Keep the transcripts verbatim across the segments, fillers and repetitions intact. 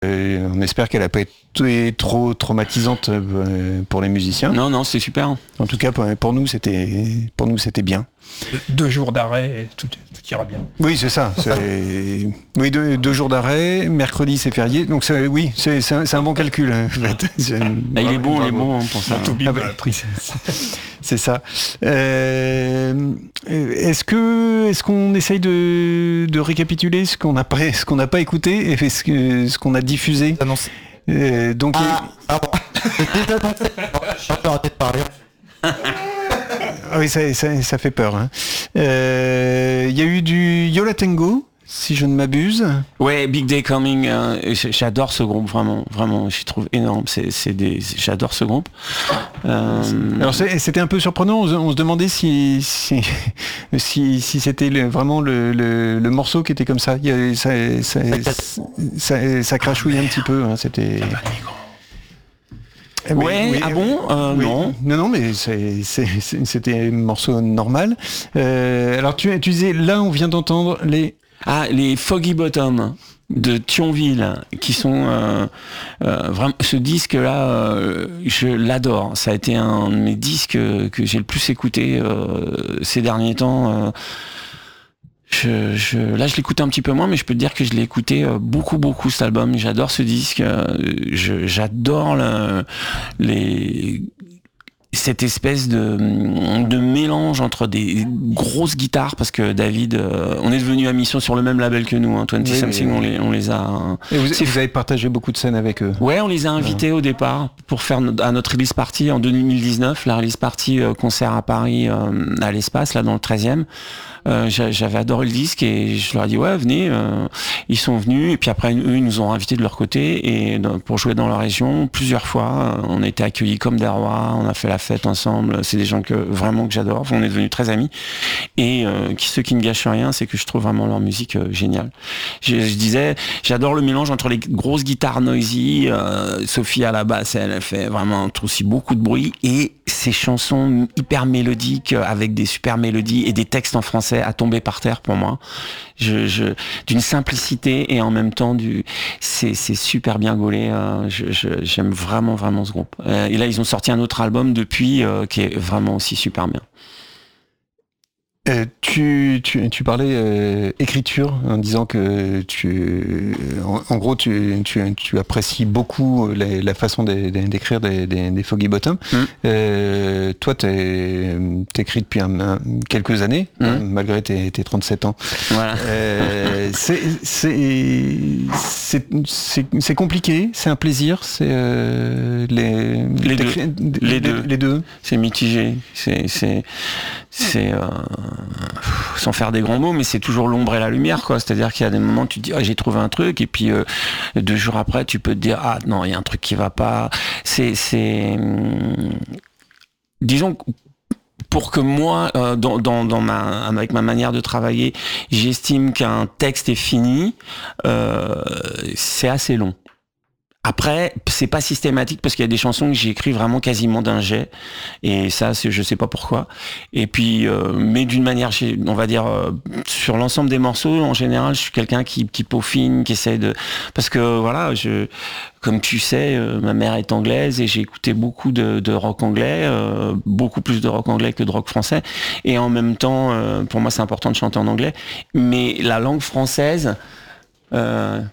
Euh, on espère qu'elle n'a pas été trop traumatisante euh, pour les musiciens. Non, non, c'est super. En tout cas, pour, pour nous, c'était, pour nous, c'était bien. Deux jours d'arrêt, et tout, tout ira bien. Oui, c'est ça. C'est... Oui, deux, deux jours d'arrêt. Mercredi, c'est férié. Donc, c'est, oui, c'est, c'est, un, c'est un bon calcul. En fait. C'est, ah, il est bon, il est bon hein, pour ça. Tout ah, bah, c'est ça. Euh, est-ce que, est-ce qu'on essaye de, de récapituler ce qu'on n'a pas, ce qu'on n'a pas écouté et ce, que, ce qu'on a diffusé? Euh, donc, ah, il... pardon. J'ai pas arrêté de parler. Ah oui, ça, ça, ça fait peur. Il hein. euh, y a eu du Yola Tango, si je ne m'abuse. Ouais, Big Day Coming. Euh, j'adore ce groupe, vraiment, vraiment. Je trouve énorme. C'est, c'est des, j'adore ce groupe. Euh... Alors c'est, c'était un peu surprenant. On, on se demandait si si si, si c'était le, vraiment le, le, le morceau qui était comme ça. Il y a, ça, ça, ça, ça, ça crachouille un petit peu. Hein. C'était. Eh oui, ouais, oui, ah bon euh, oui. Non. Non, non, mais c'est, c'est, c'est, c'était un morceau normal. Euh, alors, tu, tu disais, là, on vient d'entendre les... Ah, les Foggy Bottom de Thionville, qui sont... Euh, euh, vraiment, ce disque-là, euh, je l'adore. Ça a été un de mes disques que j'ai le plus écouté euh, ces derniers temps. Euh, Je, je, là, je l'écoute un petit peu moins, mais je peux te dire que je l'ai écouté euh, beaucoup, beaucoup cet album. J'adore ce disque. Euh, je, j'adore le, les, cette espèce de, de mélange entre des grosses guitares, parce que David, euh, on est devenu à mission sur le même label que nous, hein, vingt oui, Something, oui, oui. On, les, on les a... Et vous, vous avez partagé beaucoup de scènes avec eux? Ouais, on les a invités ouais. au départ pour faire no- à notre release party en deux mille dix-neuf, la release party euh, concert à Paris, euh, à l'Espace, là dans le treizième. Euh, j'avais adoré le disque et je leur ai dit ouais venez, euh, ils sont venus et puis après eux ils nous ont invités de leur côté et pour jouer dans leur région plusieurs fois. On a été accueillis comme des rois, on a fait la fête ensemble. C'est des gens que vraiment que j'adore, on est devenus très amis et euh, qui ce qui ne gâche rien, c'est que je trouve vraiment leur musique euh, géniale. Je, je disais j'adore le mélange entre les grosses guitares noisy, euh, Sophie à la basse elle, elle fait vraiment aussi beaucoup de bruit et ces chansons hyper mélodiques avec des super mélodies et des textes en français à tomber par terre pour moi. Je, je, d'une simplicité et en même temps du, c'est, c'est super bien gaulé. Euh, je, je, j'aime vraiment vraiment ce groupe. Euh, et là ils ont sorti un autre album depuis euh, qui est vraiment aussi super bien. Euh, tu, tu, tu parlais euh, écriture en disant que tu, en, en gros, tu, tu, tu apprécies beaucoup la, la façon de, de, d'écrire des, des, des Foggy Bottom. Mm. Euh, toi, t'es, t'écris depuis un, un, quelques années, mm. hein, malgré tes, tes trente-sept ans. Voilà. Euh, c'est, c'est, c'est, c'est, c'est compliqué, c'est un plaisir, c'est euh, les, les, deux. les deux. Les deux. C'est mitigé. C'est, c'est, c'est. Euh... sans faire des grands mots, mais c'est toujours l'ombre et la lumière, quoi. C'est-à-dire qu'il y a des moments où tu te dis, oh, j'ai trouvé un truc, et puis euh, deux jours après, tu peux te dire, ah non, il y a un truc qui va pas. C'est, c'est, hum, disons, pour que moi, euh, dans, dans, dans ma, avec ma manière de travailler, j'estime qu'un texte est fini, euh, c'est assez long. Après, c'est pas systématique parce qu'il y a des chansons que j'écris vraiment quasiment d'un jet et ça, c'est, je sais pas pourquoi. Et puis, euh, mais d'une manière, on va dire, euh, sur l'ensemble des morceaux, en général, je suis quelqu'un qui, qui peaufine, qui essaie de, parce que voilà, je, comme tu sais, euh, ma mère est anglaise et j'ai écouté beaucoup de, de rock anglais, euh, beaucoup plus de rock anglais que de rock français. Et en même temps, euh, pour moi, c'est important de chanter en anglais, mais la langue française. Euh,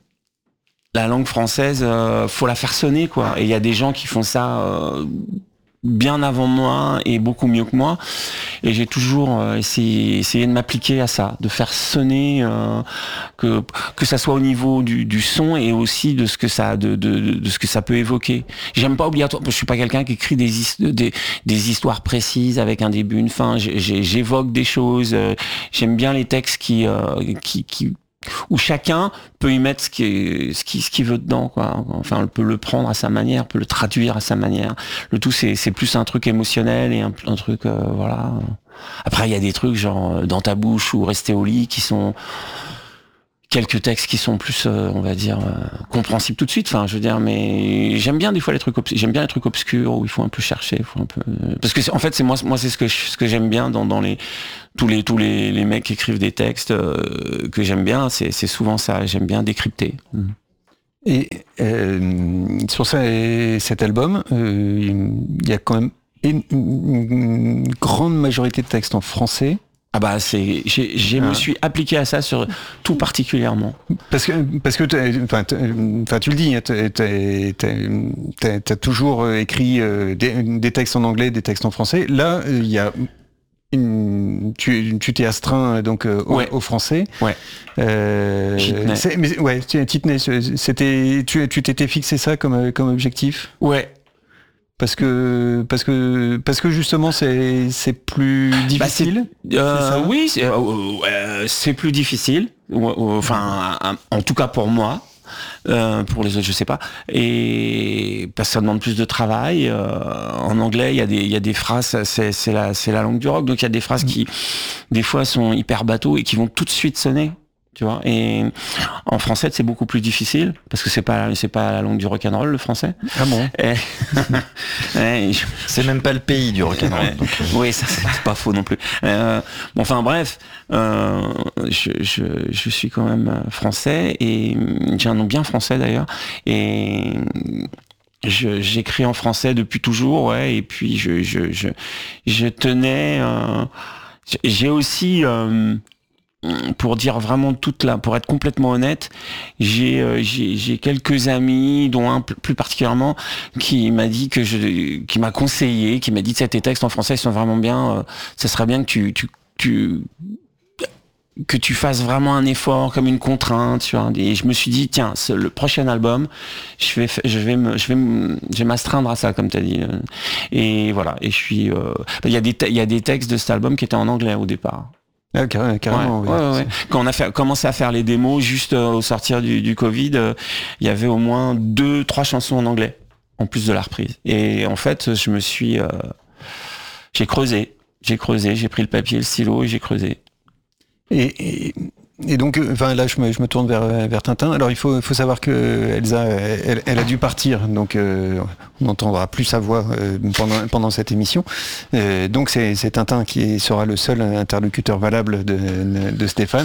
La langue française, euh, faut la faire sonner, quoi. Et il y a des gens qui font ça euh, bien avant moi et beaucoup mieux que moi. Et j'ai toujours euh, essayé, essayé de m'appliquer à ça, de faire sonner, euh, que que ça soit au niveau du, du son et aussi de ce que ça de, de de ce que ça peut évoquer. J'aime pas obligatoire. Je suis pas quelqu'un qui écrit des des des histoires précises avec un début, une fin. J'ai, j'évoque des choses. Euh, j'aime bien les textes qui euh, qui qui où chacun peut y mettre ce qui ce qui ce qu'il veut dedans, quoi. Enfin, on peut le prendre à sa manière, peut le traduire à sa manière. Le tout, c'est c'est plus un truc émotionnel et un, un truc euh, voilà. Après, il y a des trucs genre Dans ta bouche ou Rester au lit qui sont quelques textes qui sont plus, euh, on va dire, euh, compréhensibles tout de suite. Enfin, je veux dire, mais j'aime bien des fois les trucs, obs- j'aime bien les trucs obscurs où il faut un peu chercher, il faut un peu, parce que c'est, en fait, c'est moi, moi, c'est ce que je, ce que j'aime bien dans, dans les tous les tous les, les mecs qui écrivent des textes euh, que j'aime bien, c'est, c'est souvent ça. J'aime bien décrypter. Mmh. Et euh, sur ce- cet album, euh, il y a quand même une, une grande majorité de textes en français. Ah bah c'est, j'ai, je Ah. me suis appliqué à ça sur tout particulièrement. Parce que, parce que t'as- enfin, t'as- enfin, tu le dis, hein, t'as, t'as- t'as- t'as- t'as toujours écrit euh, des, des textes en anglais, des textes en français. Là, il y a une, tu, tu t'es astreint donc euh, au, Ouais. au français. Ouais. Euh, J'y tenais. c'est- mais ouais, tu t'y tenais, c'était, tu, tu t'étais fixé ça comme, comme objectif. Ouais. Parce que, parce que, parce que justement, c'est, c'est plus Bah, c'est- difficile. Euh, C'est ça oui, c'est, euh, euh, c'est plus difficile. Ou- ou- Enfin, un- en tout cas pour moi. Euh, pour les autres, je sais pas. Et parce que ça demande plus de travail. Euh, en anglais, il y a des, il y a des phrases. C'est, c'est la, c'est la langue du rock. Donc il y a des phrases qui, des fois, sont hyper bateaux et qui vont tout de suite sonner. Tu vois. Et en français, c'est beaucoup plus difficile parce que c'est pas, c'est pas la langue du rock'n'roll, le français. Ah bon. Et, et je- C'est même pas le pays du rock'n'roll. donc, euh, oui, ça c'est pas faux non plus. Euh, bon, enfin bref, euh, je, je, je suis quand même euh, français et euh, j'ai un nom bien français d'ailleurs et je, j'écris en français depuis toujours, ouais. Et puis je, je, je, je tenais. Euh, j'ai aussi. Euh, pour dire vraiment toute la, pour être complètement honnête, j'ai euh, j'ai, j'ai quelques amis, dont un p- plus particulièrement, qui m'a dit que je, qui m'a conseillé, qui m'a dit que tes textes en français sont vraiment bien. Euh, ça serait bien que tu, tu, tu que tu fasses vraiment un effort, comme une contrainte, tu vois. Et je me suis dit, tiens, ce- le prochain album, je vais, fa- je vais me, je vais me, je vais m'astreindre à ça, comme t'as dit. Et voilà. Et je suis, euh, il y a des, te- il y a des textes de cet album qui étaient en anglais au départ. Ah, carré- carrément. Ouais, oui. ouais, ouais. Quand on a fait, commencé à faire les démos juste euh, au sortir du, du Covid, euh, il y avait au moins deux, trois chansons en anglais, en plus de la reprise. Et en fait, je me suis, euh, j'ai creusé, j'ai creusé, j'ai pris le papier, le stylo et j'ai creusé. Et, et, et donc, euh, enfin là, je me, je me tourne vers, vers Tintin. Alors, il faut, il faut savoir que Elsa, elle, elle a dû partir, donc euh, on n'entendra plus sa voix euh, pendant, pendant cette émission. Euh, donc, c'est, c'est Tintin qui sera le seul interlocuteur valable de, de Stéphane.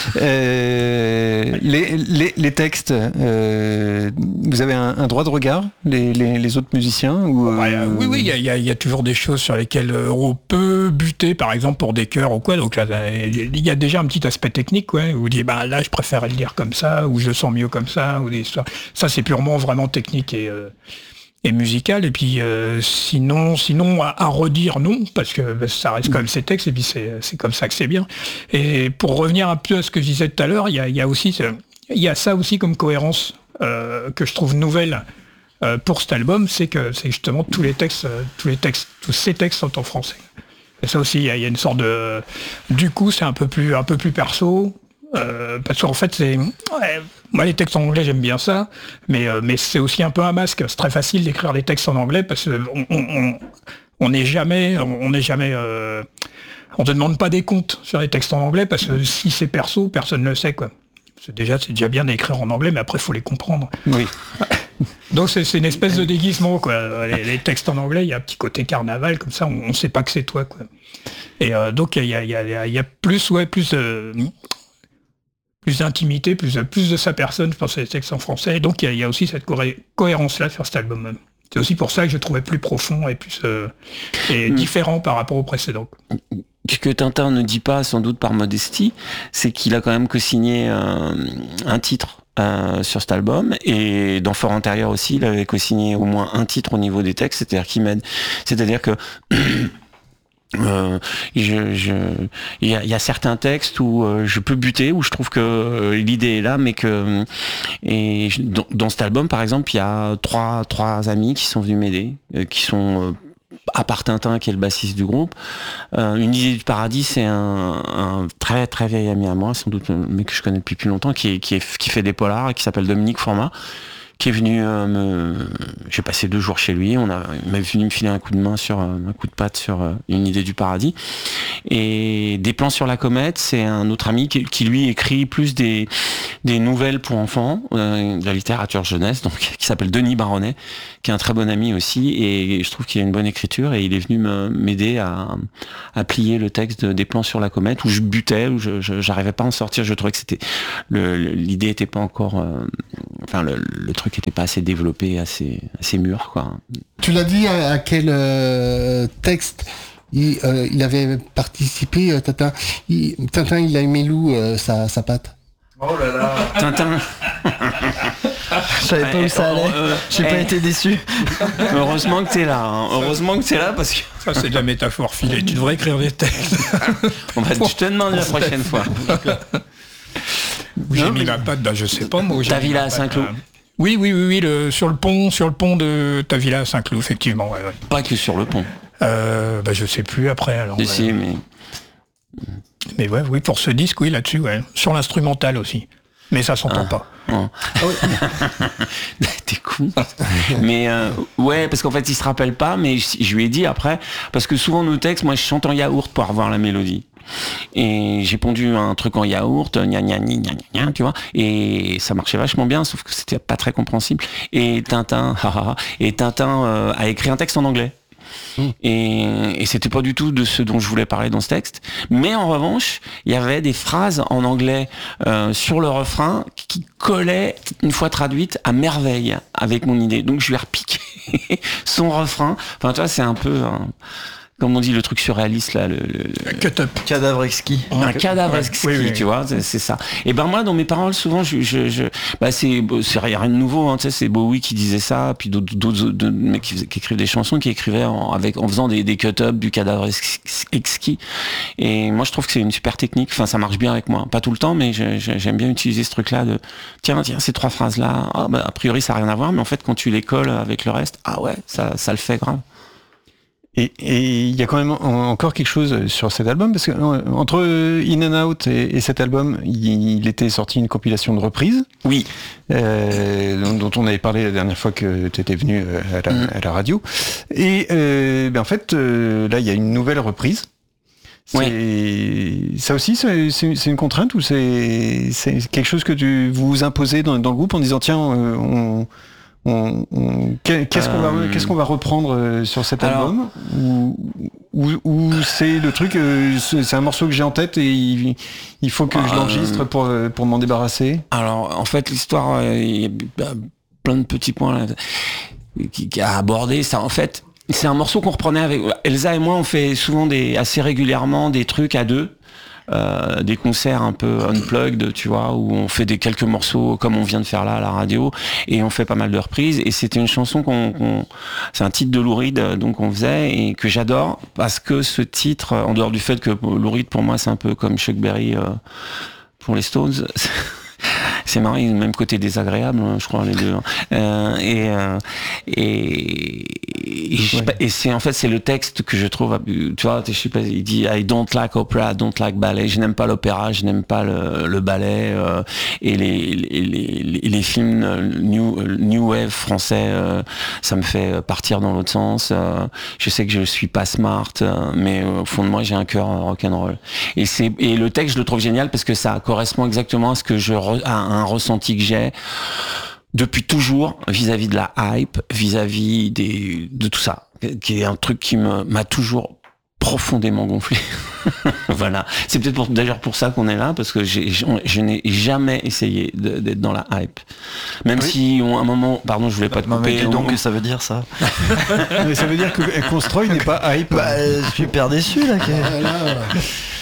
Euh, les, les, les textes, euh, vous avez un, un droit de regard, les, les, les autres musiciens ou, euh, Ouais, euh, oui, oui, il y a- il y, a- il y a toujours des choses sur lesquelles euh, on peut buter, par exemple pour des chœurs ou quoi. Donc là, il y a déjà un petit aspect technique, quoi. Où vous dites, bah là, je préfère le dire comme ça, ou je le sens mieux comme ça, ou des histoires. Ça, c'est purement vraiment technique et euh, et musical. Et puis euh, sinon, sinon à, à redire non, parce que bah, ça reste quand même ces textes. Et puis c'est c'est comme ça que c'est bien. Et pour revenir un peu à ce que je disais tout à l'heure, il y a, il y a aussi ce- il y a ça aussi comme cohérence euh, que je trouve nouvelle. Euh, pour cet album, c'est que c'est justement tous les textes, euh, tous les textes, tous ces textes sont en français. Et ça aussi, il y, a- il y a une sorte de, du coup, c'est un peu plus, un peu plus perso, euh, parce qu'en fait, c'est, ouais, moi les textes en anglais, j'aime bien ça, mais euh, mais c'est aussi un peu un masque. C'est très facile d'écrire des textes en anglais parce que on, on, on- on n'est jamais, on n'est jamais, euh, on te demande pas des comptes sur les textes en anglais parce que si c'est perso, personne ne le sait, quoi. C'est déjà, c'est déjà bien d'écrire en anglais, mais après, il faut les comprendre. oui. Donc c'est c'est une espèce de déguisement, quoi. Les, les textes en anglais, il y a un petit côté carnaval, comme ça, on ne sait pas que c'est toi, quoi. Et euh, donc il y a, il y, a, il y, a, il y a plus, ouais, plus, euh, plus d'intimité, plus, plus de sa personne, je pense, les textes en français. Et donc il y a, il y a aussi cette cohé- cohérence-là sur cet album. C'est aussi pour ça que je trouvais plus profond et plus euh, et Mm. différent par rapport au précédent. Ce que Tintin ne dit pas, sans doute par modestie, c'est qu'il a quand même co-signé un, un titre euh, sur cet album, et dans Fort Intérieur aussi, il avait co-signé au moins un titre au niveau des textes, c'est-à-dire qu'il m'aide. C'est-à-dire que euh, je, je, il y a, il y a certains textes où euh, je peux buter, où je trouve que euh, l'idée est là, mais que et je- dans, dans cet album, par exemple, il y a trois trois amis qui sont venus m'aider, euh, qui sont euh, à part Tintin qui est le bassiste du groupe. Euh, Une idée du paradis, c'est un, un très très vieil ami à moi, sans doute, mais que je connais depuis plus longtemps, qui, est, qui, est, qui fait des polars et qui s'appelle Dominique Format, qui est venu euh, me... J'ai passé deux jours chez lui, on a, il m'a venu me filer un coup de main sur un coup de patte sur euh, Une idée du paradis. Et Des plans sur la comète, c'est un autre ami qui, qui lui écrit plus des, des nouvelles pour enfants, euh, de la littérature jeunesse, donc qui s'appelle Denis Baronnet, qui est un très bon ami aussi, et je trouve qu'il a une bonne écriture, et il est venu me, m'aider à, à plier le texte de Des plans sur la comète, où je butais, où je, je j'arrivais pas à en sortir. Je trouvais que c'était le, le, l'idée était pas encore, euh, enfin le, le truc était pas assez développé, assez, assez mûr, quoi. Tu l'as dit à, à quel euh, texte il, euh, il avait participé, euh, Tintin. Il, Tintin, il a aimé Lou, euh, sa, sa patte. Oh là là. Tintin. Je savais pas où ça allait. Euh, J'ai eh, pas été déçu. Heureusement que t'es là. Hein. Heureusement que t'es là parce que. Ça, c'est de la métaphore filée. Tu devrais écrire des textes. On va, je te demande la prochaine fois. Où j'ai Non, mis mais- la patte, bah, je sais pas moi. où j'ai Ta mis villa la à patte, Saint-Cloud. là. Oui, oui, oui, oui, le, sur le pont, sur le pont de ta villa à Saint-Cloud, effectivement. Ouais, ouais. Pas que sur le pont. Euh, bah, je sais plus après. Alors, Si, ouais. si, mais. Mais ouais, oui, pour ce disque, oui, là-dessus, ouais. Sur l'instrumental aussi. Mais ça s'entend Ah. pas. Oh. T'es con. Mais euh, ouais, parce qu'en fait, il se rappelle pas, mais je, je lui ai dit après, parce que souvent nos textes, moi, je chante en yaourt pour avoir la mélodie. Et j'ai pondu un truc en yaourt, gna gna gna gna gna, tu vois, et ça marchait vachement bien, sauf que c'était pas très compréhensible. Et Tintin, et Tintin euh, a écrit un texte en anglais. Et, et c'était pas du tout de ce dont je voulais parler dans ce texte. Mais en revanche, il y avait des phrases en anglais euh, sur le refrain qui collaient, une fois traduites, à merveille avec mon idée. Donc je lui ai repiqué son refrain. Enfin, tu vois, c'est un peu... Un, comme on dit, le truc surréaliste, là, le... le, le... Cut up. Cadavre exquis. Un cadavre Ouais, exquis, oui, oui, tu oui. vois, c'est, c'est ça. Et ben moi, dans mes paroles, souvent, je, je, je bah c'est, c'est rien de nouveau, hein, tu sais, c'est Bowie qui disait ça, puis d'autres, d'autres, d'autres mecs qui, faisaient- qui écrivent des chansons, qui écrivaient en, avec, en faisant des, des cut-ups du cadavre ex- exquis. Et moi, je trouve que c'est une super technique. Enfin, ça marche bien avec moi. Pas tout le temps, mais je, je, j'aime bien utiliser ce truc-là de, tiens, tiens, ces trois phrases-là, ah, bah, a priori, ça n'a rien à voir, mais en fait, quand tu les colles avec le reste, ah ouais, ça, ça le fait grave. Et et il y a quand même en- encore quelque chose sur cet album, parce que euh, entre In and Out et, et cet album, il, il était sorti une compilation de reprises, Oui. euh, dont, dont on avait parlé la dernière fois que tu étais venu euh, à la, Mm. à la radio. Et euh, ben en fait, euh, là, il y a une nouvelle reprise. C'est, ça aussi, c'est, c'est, c'est une contrainte ou c'est, c'est quelque chose que tu, vous vous imposez dans, dans le groupe en disant tiens, euh, on, on, on- qu'est- qu'est-ce qu'on va, Euh, qu'est-ce qu'on va reprendre euh, sur cet alors- album, ou, ou, ou c'est le truc, euh, c'est, c'est un morceau que j'ai en tête et il, il faut que je Euh, l'enregistre pour, euh, pour m'en débarrasser. Alors, en fait, l'histoire, euh, il y a plein de petits points là, qui, qui a abordé. Ça, en fait, c'est un morceau qu'on reprenait avec Elsa et moi. On fait souvent des, assez régulièrement des trucs à deux. Euh, des concerts un peu unplugged, tu vois, où on fait des quelques morceaux comme on vient de faire là à la radio, et on fait pas mal de reprises. Et c'était une chanson qu'on, qu'on c'est un titre de Lou Reed, donc on faisait, et que j'adore parce que ce titre, en dehors du fait que Lou Reed pour moi c'est un peu comme Chuck Berry euh, pour les Stones. C'est marrant, ils ont le même côté désagréable, je crois, les deux. Euh, et, euh, et, et, je sais pas, et c'est en fait c'est le texte que je trouve, tu vois, je sais pas, il dit I don't like opera, I don't like ballet. Je n'aime pas l'opéra, je n'aime pas le, le ballet euh, et les, les, les, les films new new wave français, euh, ça me fait partir dans l'autre sens. Euh, je sais que je suis pas smart, euh, mais euh, au fond de moi j'ai un cœur rock'n'roll. Et c'est et le texte je le trouve génial parce que ça correspond exactement à ce que je re, à un ressenti que j'ai depuis toujours vis-à-vis de la hype, vis-à-vis des, de tout ça, qui est un truc qui me, m'a toujours profondément gonflé. Voilà. C'est peut-être pour, d'ailleurs pour ça qu'on est là, parce que j'ai, je, je n'ai jamais essayé de, d'être dans la hype. Même Oui. si on, à un moment, pardon, je voulais pas te Non, mais couper. dis donc on- que ça veut dire ça. Mais ça veut dire que Constroy n'est pas hype. Bah, euh, super déçu là. que- Ah, là, euh,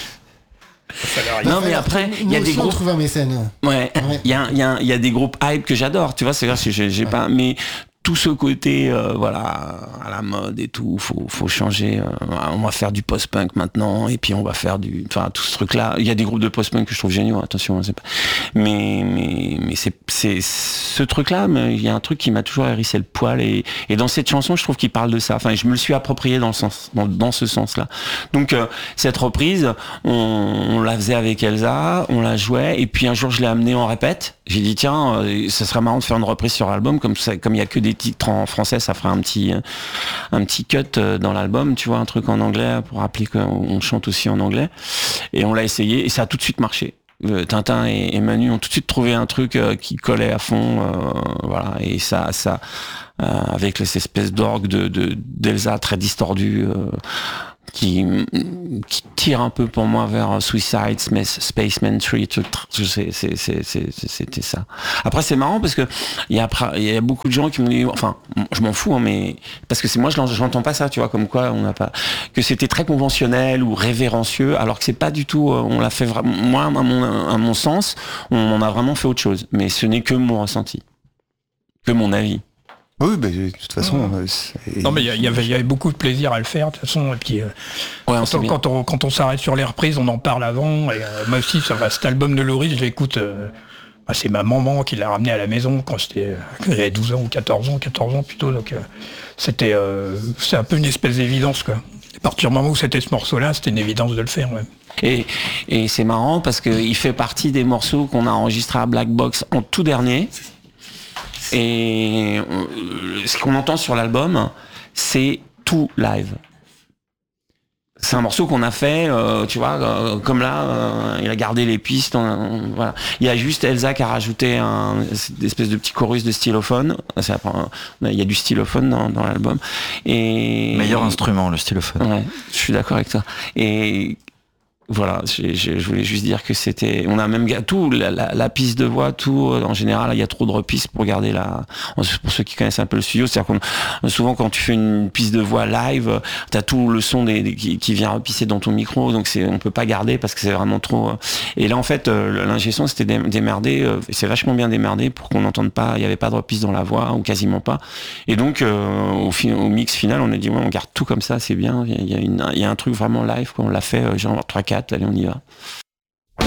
Non, mais après, il y a nous des aussi, on groupes. trouve un mécène. Ouais, Ouais. il y a, il y, a, il y a des groupes hype que j'adore, tu vois, c'est vrai que j'ai, j'ai pas, mais tout ce côté, euh, voilà, à la mode et tout, faut, faut changer. Euh, on va faire du post-punk maintenant, et puis on va faire du, enfin, tout ce truc-là. Il y a des groupes de post-punk que je trouve géniaux, attention, c'est pas, mais, mais, mais c'est, c'est ce truc-là, mais il y a un truc qui m'a toujours hérissé le poil, et, et dans cette chanson, je trouve qu'il parle de ça. Enfin, je me le suis approprié dans le sens, dans, dans ce sens-là. Donc, euh, cette reprise, on, on la faisait avec Elsa, on la jouait, et puis un jour, je l'ai amenée en répète. J'ai dit, tiens, euh, ça serait marrant de faire une reprise sur l'album, comme ça, comme il y a que des les titres en français, ça ferait un petit, un petit cut dans l'album, tu vois, un truc en anglais pour rappeler qu'on chante aussi en anglais. Et on l'a essayé et ça a tout de suite marché. Tintin et, et Manu ont tout de suite trouvé un truc euh, qui collait à fond, euh, voilà, et ça, ça, euh, avec les espèces d'orgue de, de d'Elsa très distordues, euh, qui, qui tire un peu pour moi vers Suicide, Spaceman Tree, c'est, c'est, c'est, c'est, c'était ça. Après c'est marrant parce que il y a, il y a beaucoup de gens qui m'ont dit, enfin, je m'en fous, hein, mais parce que c'est moi je n'entends pas ça, tu vois, comme quoi on n'a pas, que c'était très conventionnel ou révérencieux, alors que c'est pas du tout, on l'a fait vraiment, moi à mon, à mon sens, on en a vraiment fait autre chose, mais ce n'est que mon ressenti, que mon avis. Oui, bah, de toute façon. Ouais. Euh, c'est... Non, mais il y, y, avait, y avait beaucoup de plaisir à le faire, de toute façon. Et puis, euh, ouais, quand, on, quand, on, quand on s'arrête sur les reprises, on en parle avant. Et euh, moi aussi, ça, cet album de Laurie, je l'écoute. Euh, bah, c'est ma maman qui l'a ramené à la maison quand j'étais, euh, j'avais douze ans ou quatorze ans, quatorze ans plutôt. Donc, euh, c'était, euh, c'est un peu une espèce d'évidence, quoi. À partir du moment où c'était ce morceau-là, c'était une évidence de le faire. Ouais. Et, et c'est marrant parce qu'il fait partie des morceaux qu'on a enregistrés à Black Box en tout dernier. Et ce qu'on entend sur l'album, c'est tout live. C'est un morceau qu'on a fait, euh, tu vois, euh, comme là, euh, il a gardé les pistes. On, on, voilà. Il y a juste Elsa qui a rajouté un une espèce de petit chorus de stylophone. Ça, il y a du stylophone dans, dans l'album. Et meilleur instrument, le stylophone. Ouais, je suis d'accord avec toi. Et voilà, je, je, je voulais juste dire que c'était, on a même tout, la, la, la piste de voix, tout, en général, il y a trop de repistes pour garder la, pour ceux qui connaissent un peu le studio, c'est-à-dire qu'on, souvent quand tu fais une piste de voix live, t'as tout le son des, des qui, qui vient repisser dans ton micro, donc c'est, on peut pas garder parce que c'est vraiment trop, et là en fait, l'ingé son c'était démerdé, c'est vachement bien démerdé pour qu'on n'entende pas, il y avait pas de repiste dans la voix, ou quasiment pas, et donc, euh, au, au mix final, on a dit, ouais, on garde tout comme ça, c'est bien, il y a, une, il y a un truc vraiment live, quoi, on l'a fait, genre trois quatre, allez on y va.